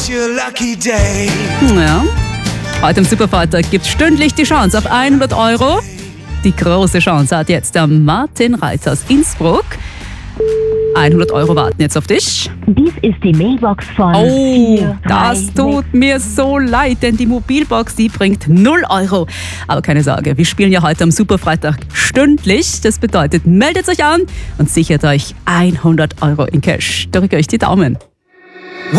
your lucky day. Ja. Heute im Superfreitag gibt es stündlich die Chance auf 100 Euro. Die große Chance hat jetzt der Martin Reitz aus Innsbruck. 100 Euro warten jetzt auf dich. Dies ist die Mailbox von Das tut mir so leid, denn die Mobilbox, die bringt 0 Euro. Aber keine Sorge, wir spielen ja heute am Superfreitag stündlich. Das bedeutet, meldet euch an und sichert euch 100 Euro in Cash. Drückt euch die Daumen.